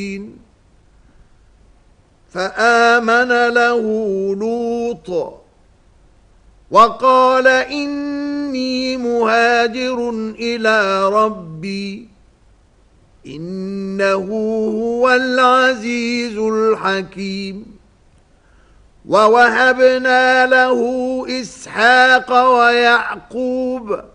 فآمن له لوط وقال إني مهاجر إلى ربي إنه هو العزيز الحكيم ووهبنا له إسحاق ويعقوب